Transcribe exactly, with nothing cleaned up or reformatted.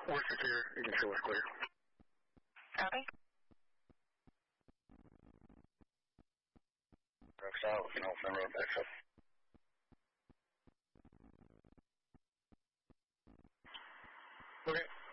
We're secure. You can show us clear. Copy. Truck south, no front road backs up. Okay.